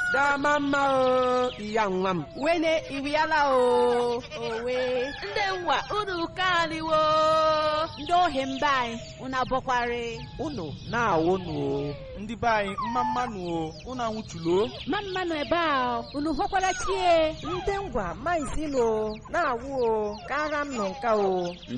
dama mma o iya nwa m wene iriala o owe ndị nwa unu kaliwo ndị ohi mba anyị unu abọkwari unu na-awụnụ o ndị be anyị mmanụ o unu anwụchulo mmanụ ebe a unu hụkwara chie ndị ngwa maizilo na-awụ o kara m nọ nka o